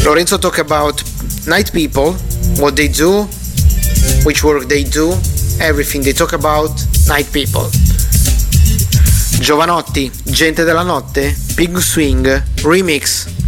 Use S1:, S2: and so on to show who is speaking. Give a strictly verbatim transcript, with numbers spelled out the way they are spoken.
S1: Lorenzo talk about night people, what they do, which work they do, everything. They talk about night people. Giovanotti, Gente della Notte, Big Swing, Remix.